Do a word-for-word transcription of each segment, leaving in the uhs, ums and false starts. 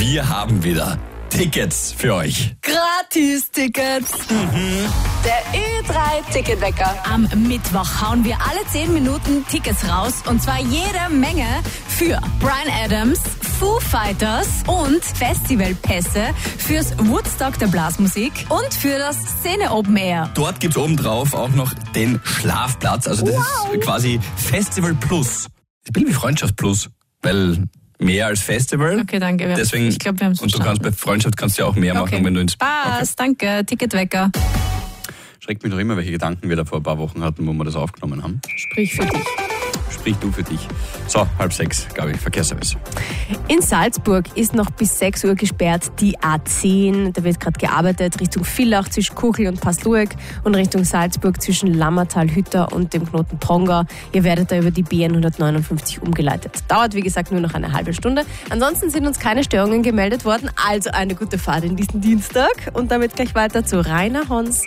wir haben wieder Tickets für euch. Gratis-Tickets. Mhm. Der Ö drei Ticketwecker. Am Mittwoch hauen wir alle zehn Minuten Tickets raus. Und zwar jede Menge für Bryan Adams, Foo Fighters und Festivalpässe fürs Woodstock der Blasmusik und für das Szene Open Air. Dort gibt's obendrauf auch noch den Schlafplatz. Also das wow. ist quasi Festival Plus. Ich bin wie Freundschaft Plus, weil mehr als Festival. Okay, danke. Deswegen, ich glaube, wir haben es Und du kannst bei Freundschaft kannst du ja auch mehr okay. machen, wenn du ins... Passt, okay. Danke. Ticketwecker. Schreckt mich noch immer, welche Gedanken wir da vor ein paar Wochen hatten, wo wir das aufgenommen haben. Sprich für dich. Sprich du für dich. So, halb sechs, Gabi, Verkehrsservice. In Salzburg ist noch bis sechs Uhr gesperrt die A zehn. Da wird gerade gearbeitet Richtung Villach zwischen Kuchel und Passlueck und Richtung Salzburg zwischen Lammertal-Hütter und dem Knoten Tronga. Ihr werdet da über die B N hundertneunundfünfzig umgeleitet. Dauert, wie gesagt, nur noch eine halbe Stunde. Ansonsten sind uns keine Störungen gemeldet worden. Also eine gute Fahrt in diesen Dienstag. Und damit gleich weiter zu Rainer Hons.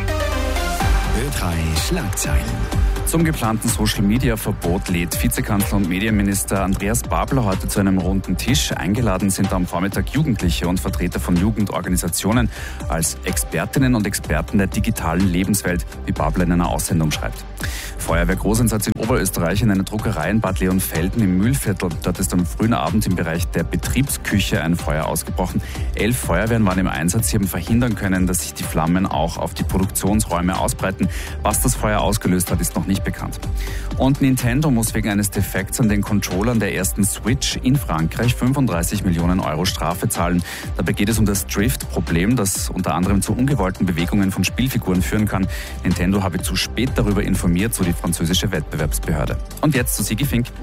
Ö drei Schlagzeilen. Zum geplanten Social-Media-Verbot lädt Vizekanzler und Medienminister Andreas Babler heute zu einem runden Tisch. Eingeladen sind am Vormittag Jugendliche und Vertreter von Jugendorganisationen als Expertinnen und Experten der digitalen Lebenswelt, wie Babler in einer Aussendung schreibt. Feuerwehr-Großeinsatz in Oberösterreich in einer Druckerei in Bad Leonfelden im Mühlviertel. Dort ist am frühen Abend im Bereich der Betriebsküche ein Feuer ausgebrochen. Elf Feuerwehren waren im Einsatz. Sie haben verhindern können, dass sich die Flammen auch auf die Produktionsräume ausbreiten. Was das Feuer ausgelöst hat, ist noch nicht bekannt. Und Nintendo muss wegen eines Defekts an den Controllern der ersten Switch in Frankreich fünfunddreißig Millionen Euro Strafe zahlen. Dabei geht es um das Drift-Problem, das unter anderem zu ungewollten Bewegungen von Spielfiguren führen kann. Nintendo habe zu spät darüber informiert, so die französische Wettbewerbsbehörde. Und jetzt zu Sigi Fink.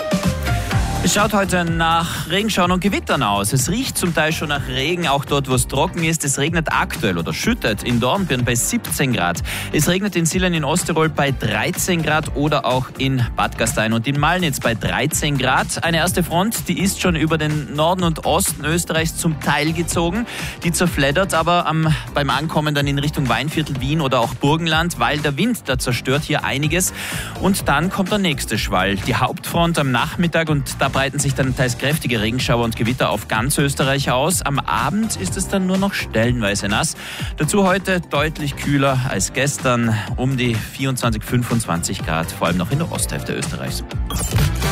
Es schaut heute nach Regenschauern und Gewittern aus. Es riecht zum Teil schon nach Regen, auch dort, wo es trocken ist. Es regnet aktuell oder schüttet in Dornbirn bei siebzehn Grad. Es regnet in Sillern in Osttirol bei dreizehn Grad oder auch in Bad Gastein und in Malnitz bei dreizehn Grad. Eine erste Front, die ist schon über den Norden und Osten Österreichs zum Teil gezogen. Die zerfleddert aber am, beim Ankommen dann in Richtung Weinviertel, Wien oder auch Burgenland, weil der Wind da zerstört hier einiges. Und dann kommt der nächste Schwall. Die Hauptfront am Nachmittag und da breiten sich dann teils kräftige Regenschauer und Gewitter auf ganz Österreich aus. Am Abend ist es dann nur noch stellenweise nass. Dazu heute deutlich kühler als gestern, um die vierundzwanzig, fünfundzwanzig Grad, vor allem noch in der Osthälfte Österreichs.